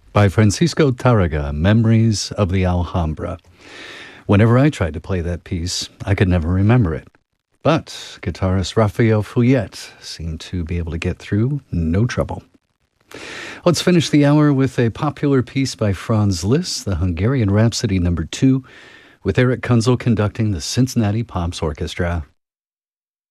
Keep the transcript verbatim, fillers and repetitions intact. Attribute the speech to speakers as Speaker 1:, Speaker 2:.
Speaker 1: by Francisco Tarraga, Memories of the Alhambra. Whenever I tried to play that piece, I could never remember it. But guitarist Rafael Fouillet seemed to be able to get through no trouble. Let's finish the hour with a popular piece by Franz Liszt, the Hungarian Rhapsody number two, with Eric Kunzel conducting the Cincinnati Pops Orchestra.